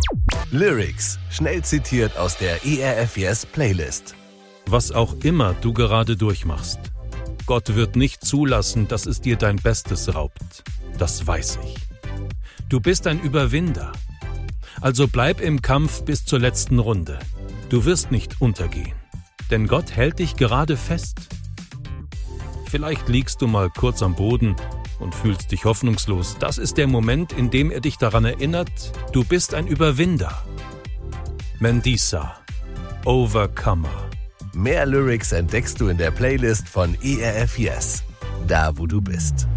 Lyrics, schnell zitiert aus der ERF Yes Playlist. Was auch immer du gerade durchmachst, Gott wird nicht zulassen, dass es dir dein Bestes raubt. Das weiß ich. Du bist ein Überwinder. Also bleib im Kampf bis zur letzten Runde. Du wirst nicht untergehen, denn Gott hält dich gerade fest. Vielleicht liegst du mal kurz am Boden und fühlst dich hoffnungslos. Das ist der Moment, in dem er dich daran erinnert, du bist ein Überwinder. Mendisa, Overcomer. Mehr Lyrics entdeckst du in der Playlist von ERF Yes, da wo du bist.